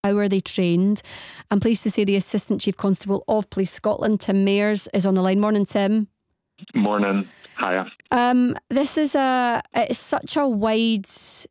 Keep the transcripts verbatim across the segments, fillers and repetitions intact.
How are they trained? I'm pleased to say the Assistant Chief Constable of Police Scotland, Tim Mayers, is on the line. Morning, Tim. Morning. Hiya. Um, this is a it's such a wide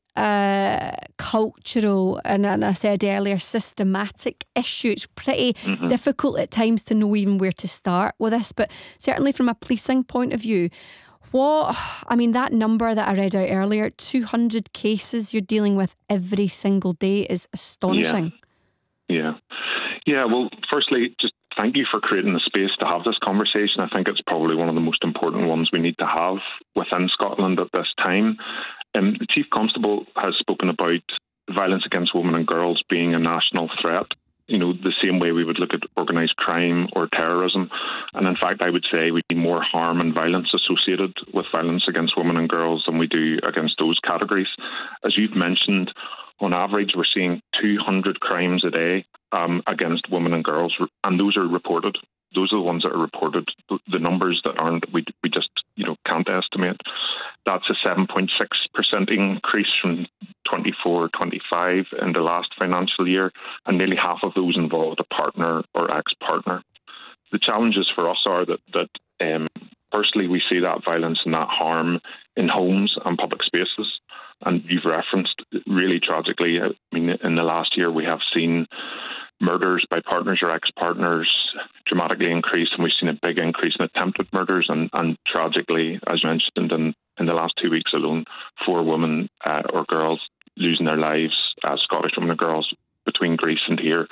uh, cultural and, and I said earlier systematic issue. It's pretty mm-hmm. difficult at times to know even where to start with this, but certainly from a policing point of view, what I mean that number that I read out earlier, two hundred cases you're dealing with every single day, is astonishing. Yeah. Yeah. Yeah. Well, firstly, just thank you for creating the space to have this conversation. I think it's probably one of the most important ones we need to have within Scotland at this time. Um, the Chief Constable has spoken about violence against women and girls being a national threat, you know, the same way we would look at organised crime or terrorism. And in fact, I would say we see more harm and violence associated with violence against women and girls than we do against those categories. As you've mentioned, on average, we're seeing two hundred crimes a day um, against women and girls, and those are reported. Those are the ones that are reported. The numbers that aren't, we we just you know can't estimate. That's a seven point six percent increase from twenty-four twenty-five in the last financial year, and nearly half of those involved a partner or ex-partner. The challenges for us are that that um, firstly, we see that violence and that harm in homes and public spaces. And you've referenced, really tragically, I mean, in the last year, we have seen murders by partners or ex-partners dramatically increase, and we've seen a big increase in attempted murders. And, and tragically, as mentioned, in, in the last two weeks alone, four women uh, or girls losing their lives, uh, Scottish women and girls, between Greece and here.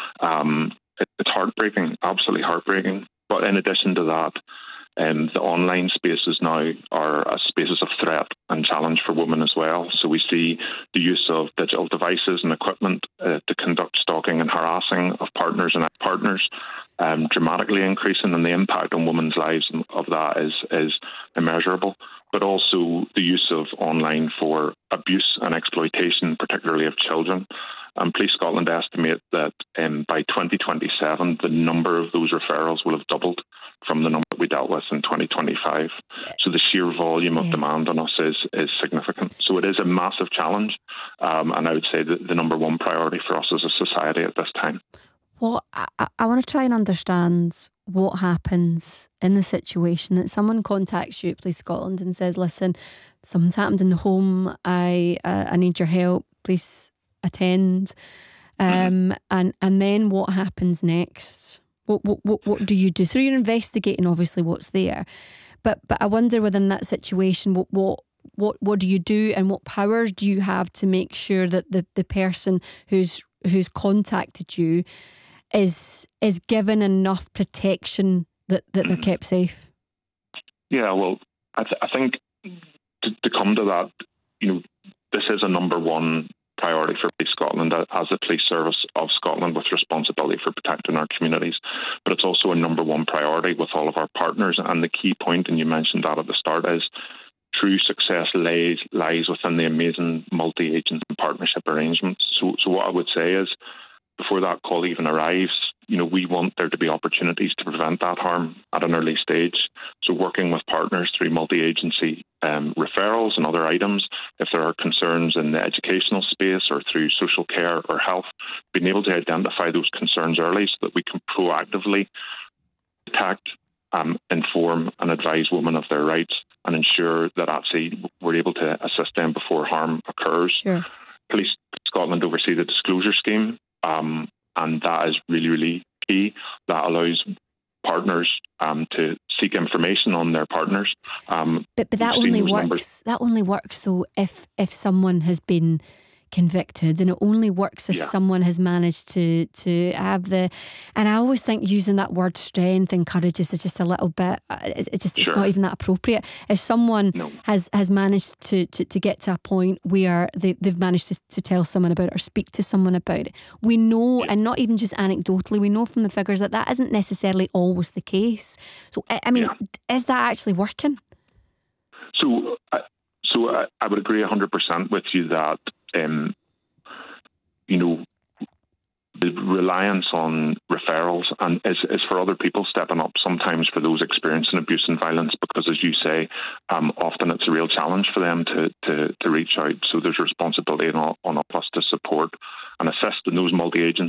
Um, it, it's heartbreaking, absolutely heartbreaking. But in addition to that, Um, the online spaces now are a spaces of threat and challenge for women as well. So we see the use of digital devices and equipment uh, to conduct stalking and harassing of partners and ex-partners um, dramatically increasing, and the impact on women's lives of that is, is immeasurable. But also the use of online for abuse and exploitation, particularly of children. And Police Scotland estimate that um, by twenty twenty-seven, the number of those referrals will have doubled from the number we dealt with in twenty twenty-five. So the sheer volume of demand on us is is significant. So it is a massive challenge. Um, and I would say that the number one priority for us as a society at this time. Well, I, I want to try and understand what happens in the situation that someone contacts you at Police Scotland and says, listen, something's happened in the home. I uh, I need your help. Please attend. Um, mm-hmm. and, and then what happens next? What, what what what do you do? So you're investigating obviously what's there, but but I wonder within that situation, what what what what do you do, and what powers do you have to make sure that the, the person who's who's contacted you is is given enough protection that, that they're kept safe? Yeah, well, I, th- I think to, to come to that, you know, this is a number one priority for Police Scotland as the police service of Scotland, with responsibility for protecting our communities. But it's also a number one priority with all of our partners. And the key point, and you mentioned that at the start, is true success lays lies within the amazing multi-agent and partnership arrangements. So, so what I would say is, before that call even arrives, you know, we want there to be opportunities to prevent that harm at an early stage. So working with partners through multi-agency um, referrals and other items, if there are concerns in the educational space or through social care or health, being able to identify those concerns early so that we can proactively detect, um, inform and advise women of their rights, and ensure that actually we're able to assist them before harm occurs. Sure. Police Scotland oversee the disclosure scheme. Um, and that is really, really key. That allows partners um, to seek information on their partners. Um, but but that only works. Numbers. That only works though if if someone has been convicted, and it only works if yeah. someone has managed to to have the. And I always think using that word strength and courage is just a little bit. It, it just sure. it's not even that appropriate. If someone no. has has managed to, to, to get to a point where they they've managed to to tell someone about it or speak to someone about it, we know, yeah. and not even just anecdotally, we know from the figures that that isn't necessarily always the case. So I, I mean, yeah. is that actually working? So, uh, so I, I would agree one hundred percent with you that. Um, you know, the reliance on referrals and is, is for other people stepping up sometimes for those experiencing abuse and violence, because as you say, um, often it's a real challenge for them to, to, to reach out. So there's responsibility on, on us to support and assist in those multi-agency